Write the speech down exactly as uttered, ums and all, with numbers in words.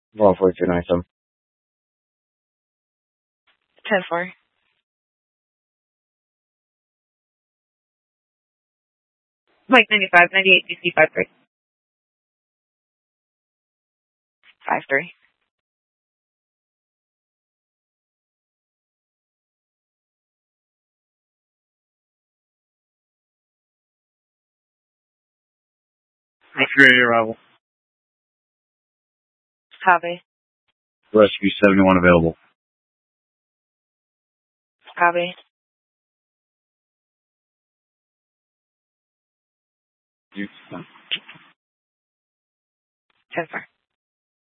one four two nine seven. ten four. Mike ninety-five, ninety-eight, D C five three. five three. Rescue arrival. Copy. Rescue seventy-one available. Copy. You. ten four.